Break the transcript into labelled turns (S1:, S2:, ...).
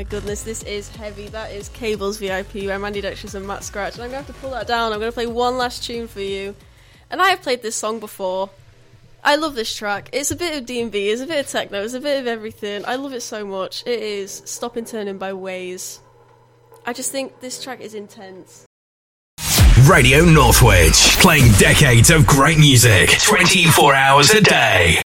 S1: My goodness, this is heavy. That is Cables VIP by Mandy Dextrous and Matt Scratch. And I'm going to have to pull that down. I'm going to play one last tune for you. And I have played this song before. I love this track. It's a bit of D&B, it's a bit of techno, it's a bit of everything. I love it so much. It is Stoppin' Turnin' by Waze. I just think this track is intense.
S2: Radio Northwich, playing decades of great music, 24 hours a day.